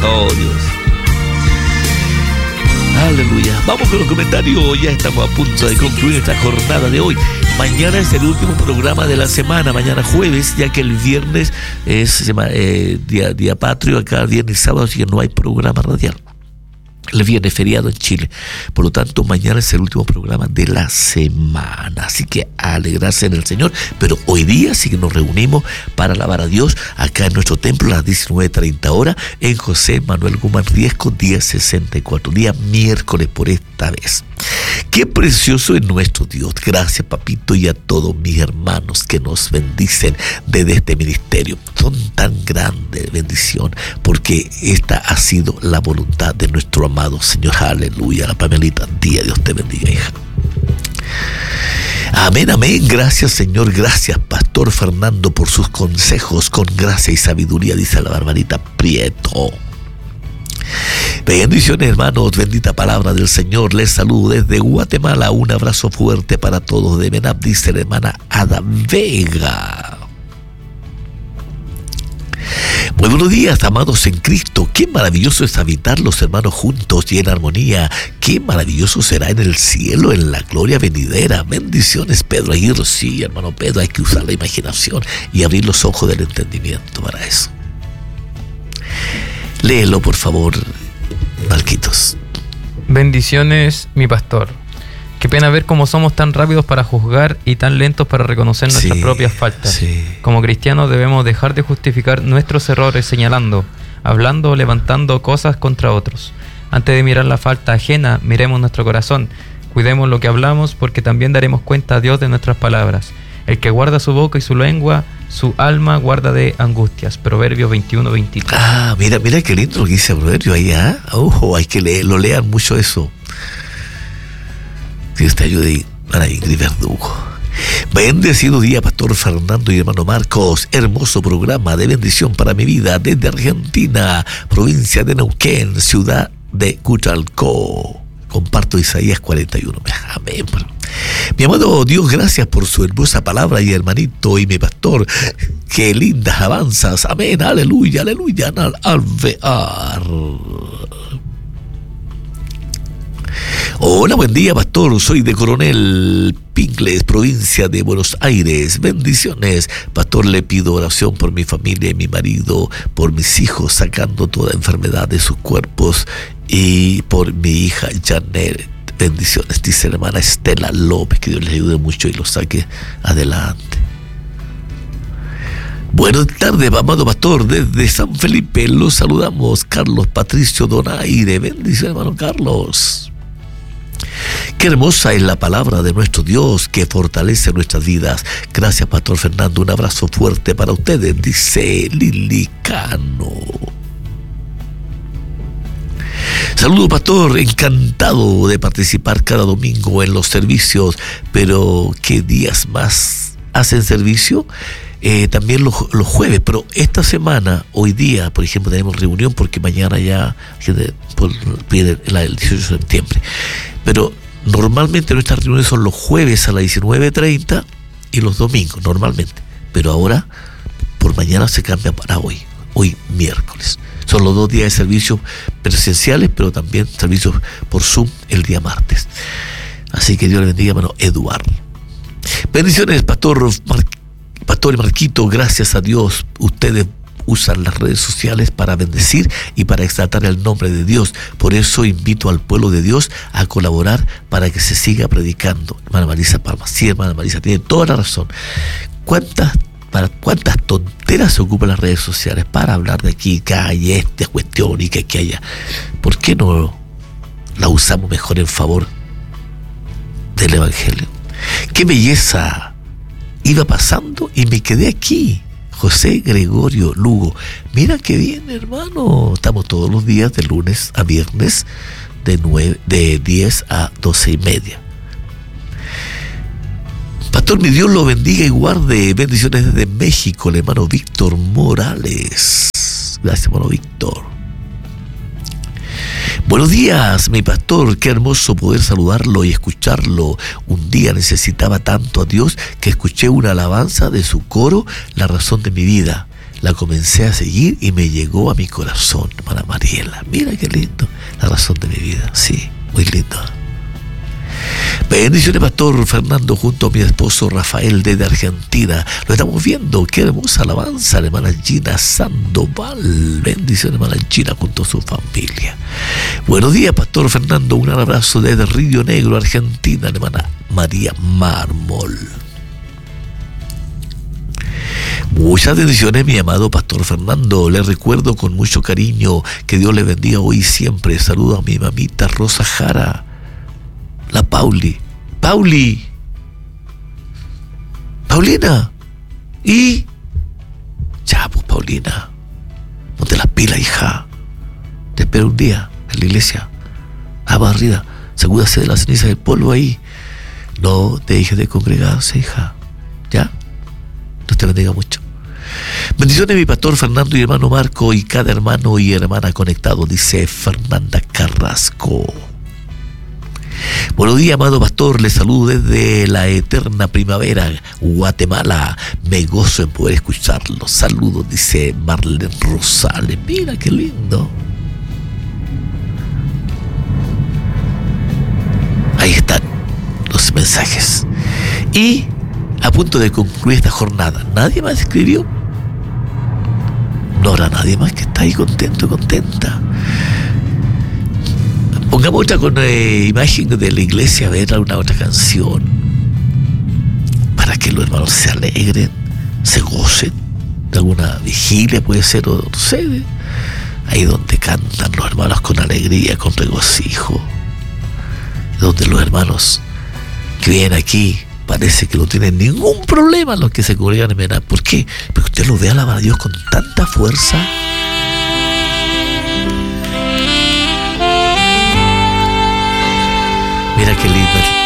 Oh, Dios. Aleluya. Vamos con los comentarios. Ya estamos a punto de concluir esta jornada de hoy. Mañana es el último programa de la semana. Mañana jueves, ya que el viernes es día patrio acá, viernes y sábado, así que no hay programa radial. El viernes feriado en Chile. Por lo tanto, mañana es el último programa de la semana. Así que a alegrarse en el Señor. Pero hoy día sí que nos reunimos para alabar a Dios acá en nuestro templo a las 19:30 horas en José Manuel Guzmán Riesco, día 64, día miércoles por esta vez. Qué precioso es nuestro Dios. Gracias, papito, y a todos mis hermanos que nos bendicen desde este ministerio. Son tan grandes bendición porque esta ha sido la voluntad de nuestro amado Señor. Aleluya. La Pamelita, día, Dios te bendiga, hija. Amén, amén. Gracias, Señor. Gracias, Pastor Fernando, por sus consejos con gracia y sabiduría, dice la Barbarita Prieto. Bendiciones, hermanos, bendita palabra del Señor. Les saludo desde Guatemala. Un abrazo fuerte para todos de Menab, dice la hermana Ada Vega. Muy buenos días, amados en Cristo. Qué maravilloso es habitar los hermanos juntos y en armonía. Qué maravilloso será en el cielo, en la gloria venidera. Bendiciones, Pedro Aguirre. Sí, hermano Pedro, hay que usar la imaginación y abrir los ojos del entendimiento para eso. Léelo, por favor, Marquitos. Bendiciones, mi pastor. Qué pena ver cómo somos tan rápidos para juzgar y tan lentos para reconocer nuestras propias faltas. Sí. Como cristianos debemos dejar de justificar nuestros errores señalando, hablando o levantando cosas contra otros. Antes de mirar la falta ajena, miremos nuestro corazón. Cuidemos lo que hablamos porque también daremos cuenta a Dios de nuestras palabras. El que guarda su boca y su lengua, su alma guarda de angustias. Proverbios 21-23. Ah, mira qué lindo lo que dice Proverbio ahí, ¿ah? Ojo, hay que leer, lo lean mucho eso. Dios te ayude, para Ingrid Verdugo. Bendecido día, Pastor Fernando y hermano Marcos. Hermoso programa de bendición para mi vida desde Argentina, provincia de Neuquén, ciudad de Cuchalcó. Comparto Isaías 41. Amén. Mi amado Dios, gracias por su hermosa palabra y hermanito y mi pastor. Qué lindas avanzas. Amén. Aleluya, aleluya. Alvear. Hola, buen día, pastor. Soy de Coronel Pingles, provincia de Buenos Aires. Bendiciones. Pastor, le pido oración por mi familia y mi marido, por mis hijos, sacando toda enfermedad de sus cuerpos, y por mi hija Janet. Bendiciones, dice la hermana Estela López. Que Dios les ayude mucho y los saque adelante. Buenas tardes, amado pastor. Desde San Felipe los saludamos. Carlos Patricio Donaire. Bendiciones, hermano Carlos. Qué hermosa es la palabra de nuestro Dios que fortalece nuestras vidas. Gracias, Pastor Fernando. Un abrazo fuerte para ustedes, dice Lilicano. Saludos, pastor. Encantado de participar cada domingo en los servicios. Pero ¿qué días más hacen servicio? También los jueves. Pero esta semana, hoy día, por ejemplo, tenemos reunión porque mañana ya viene el 18 de septiembre. Pero normalmente nuestras reuniones son los jueves a las 19:30 y los domingos, normalmente. Pero ahora, por mañana se cambia para hoy miércoles. Son los 2 días de servicios presenciales, pero también servicios por Zoom el día martes. Así que Dios le bendiga, hermano Eduardo. Bendiciones, Pastor y Marquito. Gracias a Dios, ustedes usan las redes sociales para bendecir y para exaltar el nombre de Dios. Por eso invito al pueblo de Dios a colaborar para que se siga predicando. Hermana Marisa Palma. Sí, hermana Marisa, tiene toda la razón. ¿Cuántas tonteras se ocupan las redes sociales para hablar de aquí, que hay esta cuestión y que aquí haya? ¿Por qué no la usamos mejor en favor del Evangelio? ¡Qué belleza! Iba pasando y me quedé aquí. José Gregorio Lugo. Mira qué bien, hermano. Estamos todos los días de lunes a viernes de 10 a 12:30. Pastor, mi Dios lo bendiga y guarde. Bendiciones desde México, el hermano Víctor Morales. Gracias, hermano Víctor. Buenos días, mi pastor. Qué hermoso poder saludarlo y escucharlo. Un día necesitaba tanto a Dios que escuché una alabanza de su coro, La razón de mi vida. la comencé a seguir y me llegó a mi corazón, hermana Mariela. Mira qué lindo, la razón de mi vida. Sí, muy lindo. Bendiciones, Pastor Fernando, junto a mi esposo Rafael desde Argentina. Lo estamos viendo. Qué hermosa alabanza, la hermana Gina Sandoval. Bendiciones, hermana Gina, junto a su familia. Buenos días, Pastor Fernando. Un abrazo desde Río Negro, Argentina, la hermana María Mármol. Muchas bendiciones, mi amado Pastor Fernando. Le recuerdo con mucho cariño. Que Dios le bendiga hoy y siempre. Saludo a mi mamita Rosa Jara, la Paulina. Y ya, pues, Paulina, ponte las pilas, hija. Te espero un día en la iglesia. Barrida, sacúdase de la ceniza del polvo ahí. No te dejes de congregarse, hija. ¿Ya? Dios te bendiga mucho. Bendiciones, mi Pastor Fernando y hermano Marco, y cada hermano y hermana conectado, dice Fernanda Carrasco. Buenos días, amado pastor, les saludo desde la eterna primavera, Guatemala. Me gozo en poder escucharlo. Saludos, dice Marlene Rosales. Mira qué lindo. Ahí están los mensajes. Y a punto de concluir esta jornada, ¿nadie más escribió? No habrá nadie más que está ahí contento, contenta. Pongamos otra con imagen de la iglesia, a ver alguna otra canción, para que los hermanos se alegren, se gocen de alguna vigilia, puede ser, o no sé, ahí donde cantan los hermanos con alegría, con regocijo, donde los hermanos que vienen aquí parece que no tienen ningún problema los que se congregan en Mená. ¿Por qué? Porque usted lo ve alabar a Dios con tanta fuerza. Mira qué lindo